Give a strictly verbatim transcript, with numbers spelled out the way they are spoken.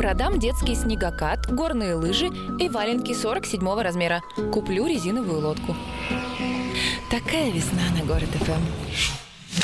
Продам детский снегокат, горные лыжи и валенки сорок седьмого размера. Куплю резиновую лодку. Такая весна на Город эф эм.